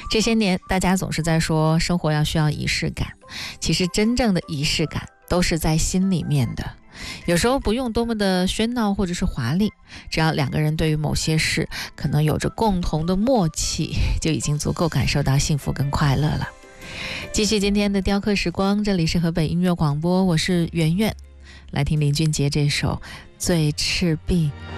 这些年大家总是在说生活需要仪式感，其实真正的仪式感都是在心里面的。有时候不用多么的喧闹或者是华丽，只要两个人对于某些事可能有着共同的默契，就已经足够感受到幸福跟快乐了。继续今天的雕刻时光，这里是河北音乐广播，我是圆圆，来听林俊杰这首《醉赤壁》。